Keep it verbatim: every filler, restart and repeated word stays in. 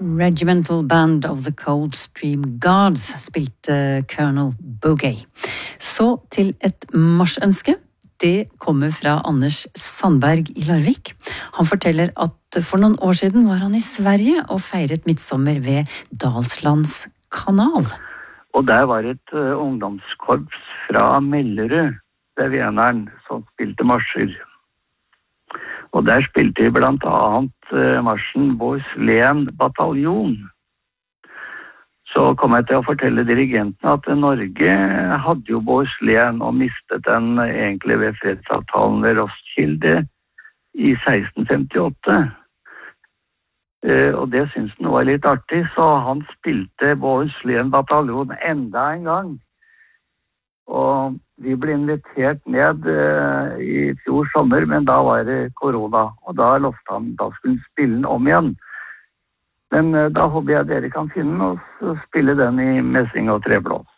Regimental Band of the Coldstream Guards spilte Colonel Bogey. Så til et marsjønske. Det kommer fra Anders Sandberg i Larvik. Han forteller at for noen år siden var han i Sverige og feiret midtsommer ved Dalslands kanal. Og der var et uh, ungdomskorps fra Mellerud, ved Veneren, som spilte marsjer. Og der spilte de blant annet uh, marsjen Bohuslän bataljon. Så kom jeg til å fortelle dirigenten at Norge hadde jo Bohuslän og mistet den egentlig ved fredsavtalen ved Roskilde i seksten femtiåtte. Uh, og det syntes han var litt artig, så han spilte Bohuslän bataljon enda en gang. Og vi ble invitert ned uh, i fjor sommer, men da var det korona, og da lovte han, da skulle han spille den om igjen. Men uh, da håper jeg dere kan finne den og spille den i messing og treblås.